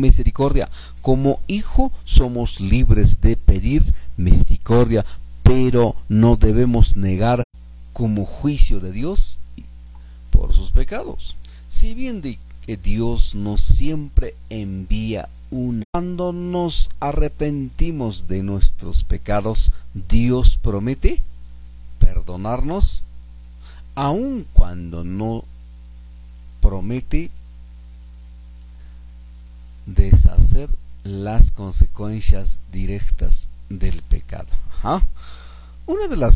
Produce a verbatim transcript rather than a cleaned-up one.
misericordia. Como hijo somos libres de pedir misericordia, pero no debemos negar como juicio de Dios por sus pecados. Si bien de que Dios no siempre envía un... Cuando nos arrepentimos de nuestros pecados, Dios promete perdonarnos, aun cuando no promete deshacer las consecuencias directas del pecado. Ajá. Una de las